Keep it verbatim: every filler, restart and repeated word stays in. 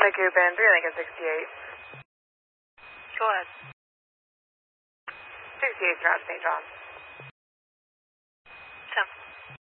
McGoopin, three Lincoln sixty-eight. Go ahead. sixty-eight, around Saint John. ten.